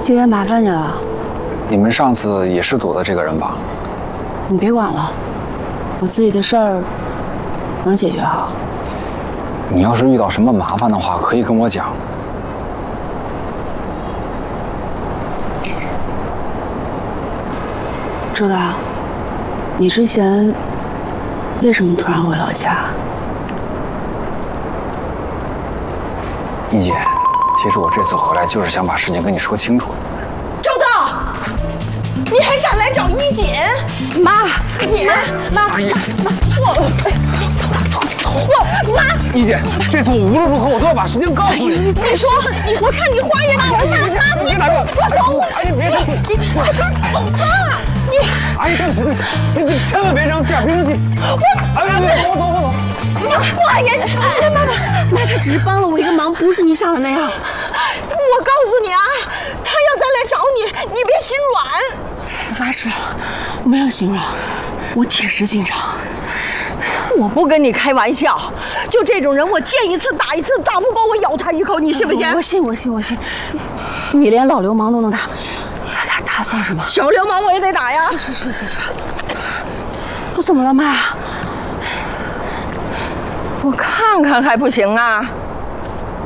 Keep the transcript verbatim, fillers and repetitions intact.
今天麻烦你了。 你们上次也是堵的这个人吧？ 你别管了，我自己的事儿能解决好。 你要是遇到什么麻烦的话，可以跟我讲。 周导，你之前为什么突然回老家？ 一姐，其实我这次回来就是想把事情跟你说清楚。 周道，你还敢来找一姐？ 妈， 姐，妈， 阿姨， 妈，我，哎，走了，走了，走了，我妈。 一姐，这次我无论如何我都要把事情告诉你。 你再说，你我看你花也甜了，妈， 你别打我， 我走， 阿姨别生气， 你快点走吧，你。 阿姨对不起对不起，你你千万别生气啊，别生气。我，哎别别，我走我走。 我也是，妈妈， 妈，他只是帮了我一个忙，不是你想的那样。 我告诉你啊，他要再来找你，你别心软。 我发誓，我没有心软，我铁石心肠。 我不跟你开玩笑，就这种人，我见一次打一次，打不过我咬他一口，你信不信？ 我信，我信，我信。你连老流氓都能打，他他他算什么？ 小流氓我也得打呀！ 是是是是是。我怎么了，妈？ 我看看还不行啊？